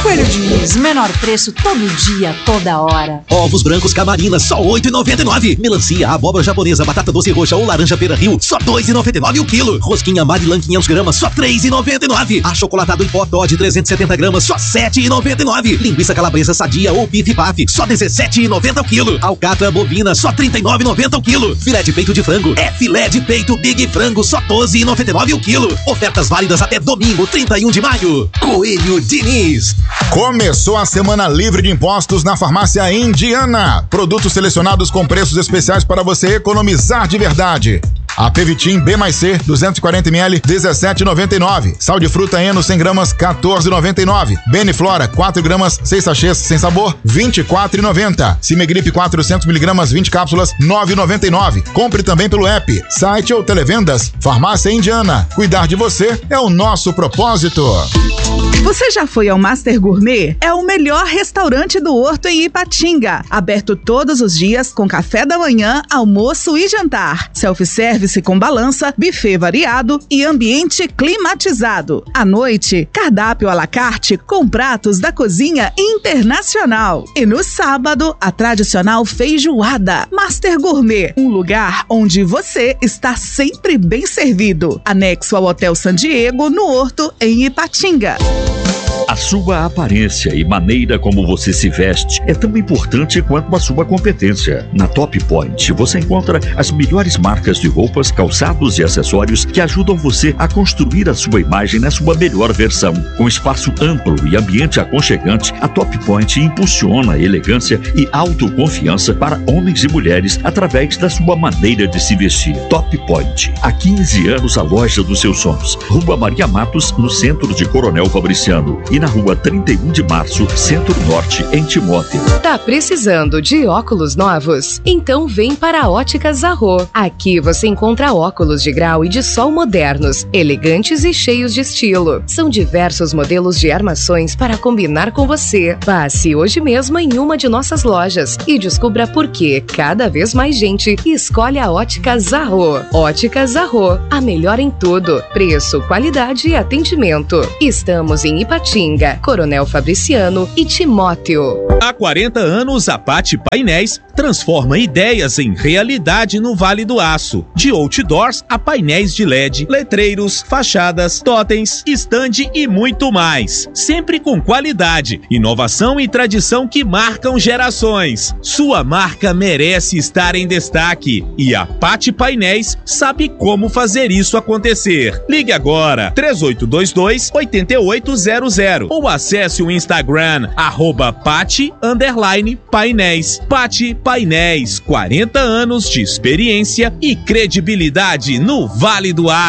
Coelho Diniz, menor preço todo dia, toda hora. Ovos brancos Camarina, só R$ 8,99. Melancia, abóbora japonesa, batata doce roxa ou laranja Pera Rio, só R$ 2,99 o quilo. Rosquinha Marilan 500 gramas, só R$ 3,99. Achocolatado em pó Toddy 370 gramas, só R$ 7,99. Linguiça calabresa sadia ou bife paf, só R$ 17,90 o quilo. Alcatra bovina, só R$ 39,90 o quilo. Filé de peito de frango, filé de peito Big Frango, só R$ 12,99 o quilo. Ofertas válidas até domingo, 31 de maio. Coelho Diniz. Começou a semana livre de impostos na Farmácia Indiana. Produtos selecionados com preços especiais para você economizar de verdade. AP Vitim B+C 240ml 17,99. Sal de fruta Eno 100 gramas 14,99. Beniflora 4 gramas 6 sachês sem sabor 24,90. Cimegrip 400mg 20 cápsulas 9,99. Compre também pelo app, site ou televendas. Farmácia Indiana. Cuidar de você é o nosso propósito. Você já foi ao Master Gourmet? É o melhor restaurante do Horto em Ipatinga. Aberto todos os dias com café da manhã, almoço e jantar. Self-service com balança, buffet variado e ambiente climatizado. À noite, cardápio à la carte com pratos da cozinha internacional. E no sábado, a tradicional feijoada. Master Gourmet, um lugar onde você está sempre bem servido. Anexo ao Hotel San Diego, no Horto, em Ipatinga. A sua aparência e maneira como você se veste é tão importante quanto a sua competência. Na Top Point, você encontra as melhores marcas de roupas, calçados e acessórios que ajudam você a construir a sua imagem na sua melhor versão. Com espaço amplo e ambiente aconchegante, a Top Point impulsiona a elegância e autoconfiança para homens e mulheres através da sua maneira de se vestir. Top Point, há 15 anos a loja dos seus sonhos. Rua Maria Matos, no centro de Coronel Fabriciano. E na rua 31 de março, Centro-Norte, em Timóteo. Tá precisando de óculos novos? Então vem para a Óticas Zarro. Aqui você encontra óculos de grau e de sol modernos, elegantes e cheios de estilo. São diversos modelos de armações para combinar com você. Passe hoje mesmo em uma de nossas lojas e descubra por que cada vez mais gente escolhe a Óticas Zarro. Óticas Zarro, a melhor em tudo. Preço, qualidade e atendimento. Estamos em Ipatinga, Coronel Fabriciano e Timóteo. Há 40 anos, a Pati Painéis transforma ideias em realidade no Vale do Aço. De outdoors a painéis de LED, letreiros, fachadas, totens, estande e muito mais. Sempre com qualidade, inovação e tradição que marcam gerações. Sua marca merece estar em destaque e a Pati Painéis sabe como fazer isso acontecer. Ligue agora, 3822-8800 ou acesse o Instagram @Pati_Painéis. Pati Painéis, 40 anos de experiência e credibilidade no Vale do Aço.